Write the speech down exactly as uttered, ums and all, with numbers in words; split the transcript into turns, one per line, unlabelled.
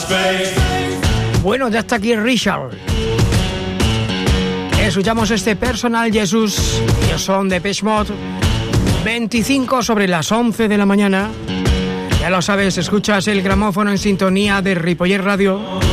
Bueno, ya está aquí Richard. Escuchamos este Personal Jesus. Ellos son de Depeche Mode. veinticinco sobre las once de la mañana. Ya lo sabes, escuchas el gramófono en sintonía de Ripollet Radio.